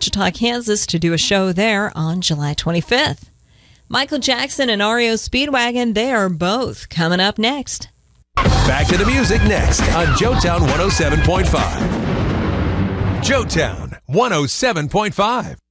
Wichita, Kansas to do a show there on July 25th. Michael Jackson and REO Speedwagon, they are both coming up next. Back to the music next on Joetown 107.5. Joetown 107.5.